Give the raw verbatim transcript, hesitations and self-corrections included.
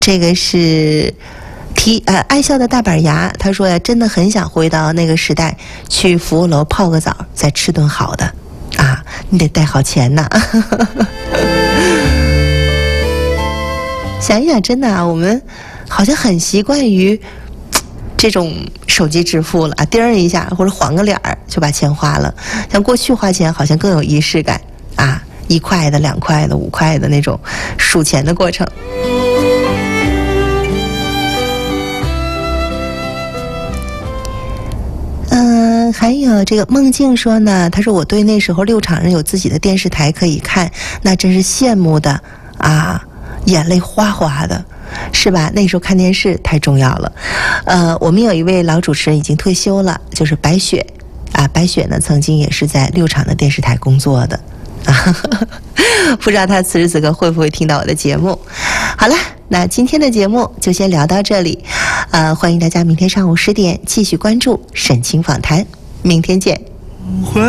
这个是提呃爱笑的大板牙，他说呀，真的很想回到那个时代，去服务楼泡个澡，再吃顿好的啊，你得带好钱呐。想一想，真的啊，我们好像很习惯于这种手机支付了啊，叮儿一下或者晃个脸儿就把钱花了。像过去花钱好像更有仪式感啊，一块的、两块的、五块的那种数钱的过程。嗯，还有这个梦境说呢，他说我对那时候六场人有自己的电视台可以看，那真是羡慕的啊，眼泪哗哗的，是吧？那时候看电视太重要了。呃，我们有一位老主持人已经退休了，就是白雪啊，白雪呢曾经也是在六场的电视台工作的。啊，不知道他此时此刻会不会听到我的节目。好了，那今天的节目就先聊到这里，呃，欢迎大家明天上午十点继续关注沈清访谈，明天见。